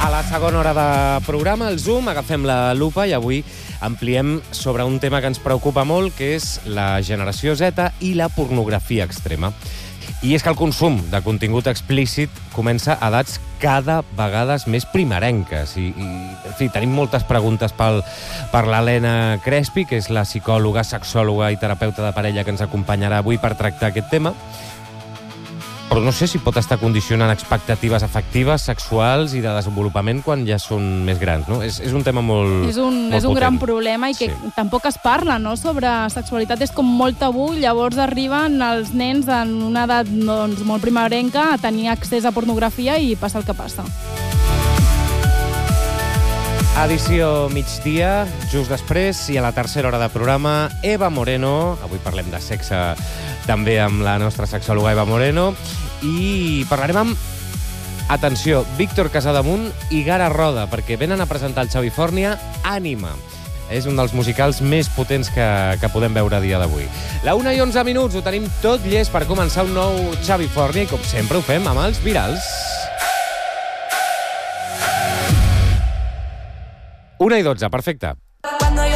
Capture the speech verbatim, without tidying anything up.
A la segona hora de programa, el Zoom, agafem la lupa i avui ampliem sobre un tema que ens preocupa molt, que és la generació Z i la pornografia extrema. I és que el consum de contingut explícit comença a edats cada vegada més primerenques. I, i en fi, tenim moltes preguntes pel, per l'Helena Crespi, que és la psicòloga, sexòloga i terapeuta de parella que ens acompanyarà avui per tractar aquest tema. Però no sé si pot estar condicionant expectatives afectives, sexuals i de desenvolupament quan ja són més grans, no? És, és un tema molt És un, molt és un potent. gran problema i que Sí. tampoc es parla, no?, sobre sexualitat. És com molt tabú, llavors arriben els nens en una edat doncs, molt primerenca a tenir accés a pornografia i passa el que passa. Edició migdia, just després, i a la tercera hora de programa, Eva Moreno. Avui parlem de sexe també amb la nostra sexòloga Eva Moreno. I parlarem amb, atenció, Víctor Casademunt i Gara Roda, perquè venen a presentar el Xavifornia Ànima. És un dels musicals més potents que, que podem veure a dia d'avui. La una i onze minuts, ho tenim tot llest per començar un nou Xavifornia, i com sempre ho fem amb els virals. una i dotze, perfecte.